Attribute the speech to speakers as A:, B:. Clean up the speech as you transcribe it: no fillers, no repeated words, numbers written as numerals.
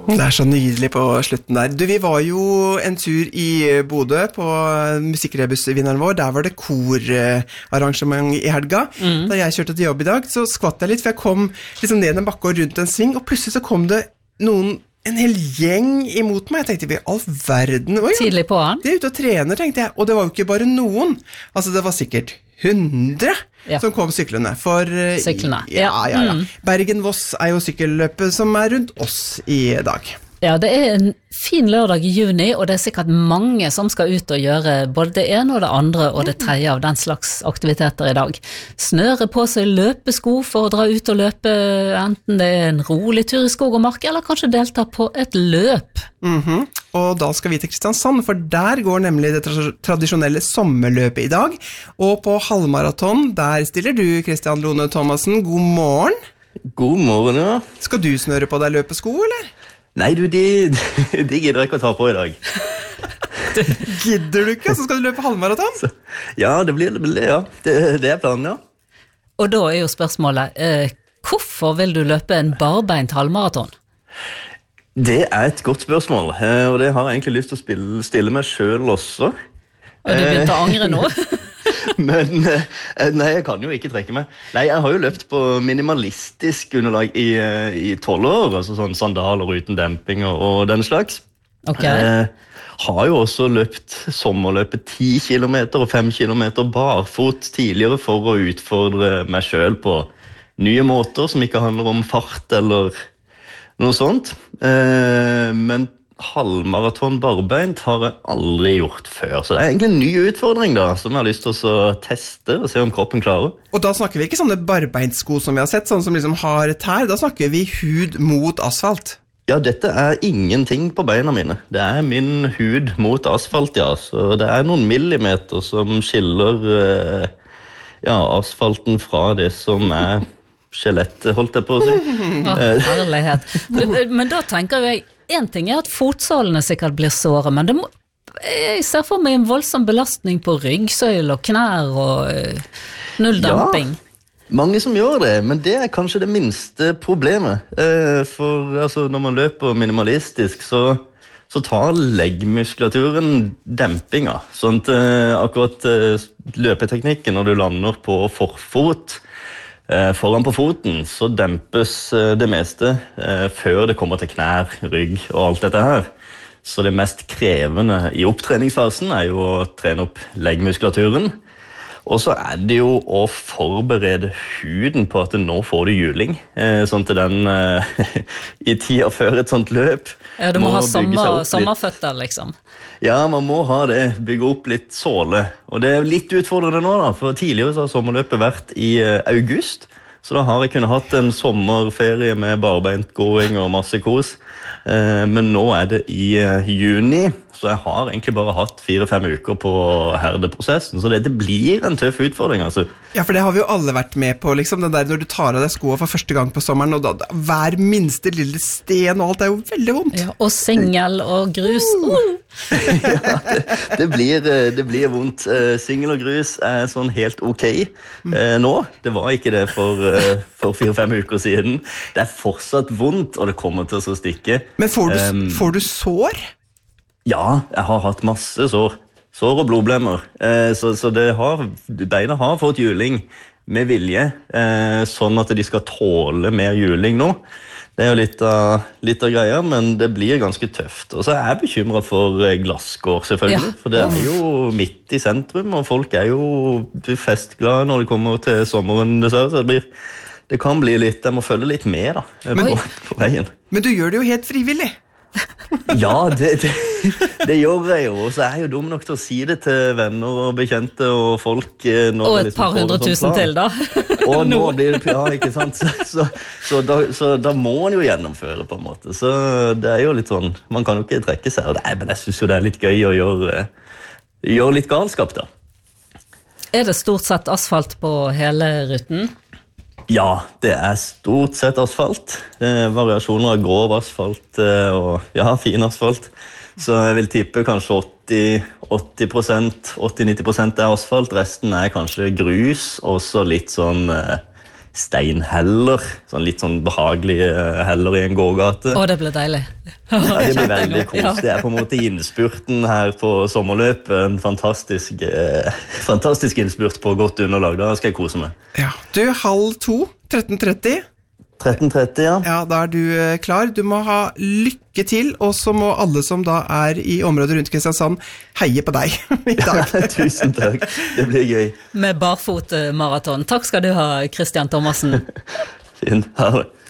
A: Det så nydelig på slutten der. Du, vi var jo en tur i Bodø på musikkrebusvinneren vår. Der var det korarrangement i helga. Da jeg kjørte til jobb i dag, så skvatt jeg litt, for jeg kom liksom ned en bakke og rundt en sving, og plutselig så kom det en hel gjeng imot meg. Jeg tenkte, all verden.
B: Tidlig på han.
A: Det ute og trener, tenkte jeg. Og det var jo ikke bare noen. Altså, det var sikkert 100 som kom syklene. For
B: syklene.
A: Bergen-Voss jo sykkelløpet som rundt oss i dag.
B: Ja, det en fin lørdag i juni, og det sikkert mange som skal ut og gjøre både det ene og det andre og det tredje av den slags aktiviteter i dag. Snøre på seg løpesko for å dra ut og løpe, enten det en rolig tur i skog og mark, eller kanskje delta på et løp.
A: Og da skal vi til Kristiansand, for der går nemlig det tradisjonelle sommerløpet i dag. Og på halvmaraton, der stiller du, Kristian Lone Thomassen. God morgen.
C: God morgen, ja.
A: Skal du snøre på deg løpesko, eller?
C: Nei, du, de gidder ikke å ta på i dag.
A: Gidder du ikke? Så skal du løpe halvmaraton?
C: Ja, det blir det, ja. Det planen, ja.
B: Og da jo spørsmålet, hvorfor vil du løpe en barbeint halvmaraton?
C: Det et godt spørsmål, og det har jeg egentlig lyst til å stille meg selv også.
B: Og du begynte å angre nå?
C: Men nei, jeg kan jo ikke trekke meg. Nei, jeg har jo løpt på minimalistisk underlag i 12 år, altså sånn sandaler uten demping og den slags. Har jo også løpt sommerløpet 10 kilometer og 5 kilometer barfot tidligere for å utfordre meg selv på nye måter som ikke handler om fart eller noe sånt. Men halvmaraton barbeint har jeg aldri gjort før, så det egentlig en ny utfordring da, som jeg har lyst til å teste og se om kroppen klarer.
A: Og da snakker vi ikke sånne barbeintsko som vi har sett, sånne som liksom har tær, da snakker vi hud mot asfalt.
C: Ja, dette ingenting på beina mine. Det min hud mot asfalt, ja, så det noen millimeter som skiller asfalten fra det som skjelettet, holdt jeg på å si.
B: Herlighet. Men da tenker jeg, en ting at fotsålene sikkert blir såret, men jeg ser for meg en voldsom belastning på ryggsøyl og knær og null damping.
C: Ja, mange som gjør det, men det kanskje det minste problemet. For altså, når man løper minimalistisk, så tar leggmuskulaturen dempinga. Sånn at akkurat løpeteknikken når du lander på forfot, foran på foten, så dempes det meste før det kommer til knær, rygg og alt dette her. Så det mest krevende i opptreningsfasen jo å trene opp leggmuskulaturen. Og så det jo å forberede huden på at nå får du juling, sånn til den i tida før et sånt løp.
B: Ja, du må ha sommerføtter, liksom.
C: Ja, man må ha det, bygge opp litt såle. Og det litt utfordrende nå da, for tidligere så har sommerløpet vært i august, så da har jeg kunnet hatt en sommerferie med barbeint gåing og masse kos. Men nå det i juni, så jeg har egentlig bare hatt 4-5 uker på herdeprosessen, så det blir en tøff utfordring, altså.
A: Ja, for det har vi jo alle vært med på, liksom, den der når du tar av deg skoene for første gang på sommeren, og da hver minste lille sten og alt jo veldig vondt.
B: Ja, og singel og grus.
C: Ja, det blir vondt. Singel og grus sånn helt ok nå. Det var ikke det for 4-5 uker siden. Det fortsatt vondt, og det kommer til å stikke.
A: Men får du sår?
C: Ja, jeg har hatt masse sår og blodblemmer. Så beina har fått juling med vilje, sånn at de skal tåle mer juling nå. Det jo litt av greia, men det blir ganske tøft. Og så jeg bekymret for glasskår, selvfølgelig. Ja. For det jo midt i sentrum, og folk jo festglade når de kommer til sommeren. Så det kan bli litt, jeg må følge litt med da, på veien.
A: Men du gjør det jo helt frivillig.
C: Ja, det gjør jeg jo, og så jeg jo dum nok til å si det til venner og bekjente og folk.
B: Og et par 100 000 til da.
C: Og nå blir det, ja, ikke sant? Så da må man jo gjennomføre på en måte. Så det jo litt sånn, man kan jo ikke trekke seg, men jeg synes jo det litt gøy å gjøre litt galskap da.
B: Det stort sett asfalt på hele ruten?
C: Ja, det stort sett asfalt. Variasjoner av grov asfalt og fin asfalt. Så jeg vil tippe kanskje 80%, 80-90% asfalt. Resten kanskje grus, og så litt sånn steinheller, litt behagelige heller i en gågate.
B: Det ble deilig.
C: Ja, det blir veldig kos. Det på en måte innspurten her på sommerløpet. En fantastisk innspurt på godt underlag. Da skal jeg kose meg.
A: Ja, du, 13:30.
C: 13:30, ja.
A: Ja, da du klar. Du må ha lykke til, og så må alle som da i området rundt Kristiansand heie på deg i dag.
C: Ja, tusen takk. Det blir gøy.
B: Med barfotmaraton. Takk skal du ha, Christian Thomassen.
C: Fint. Ha det.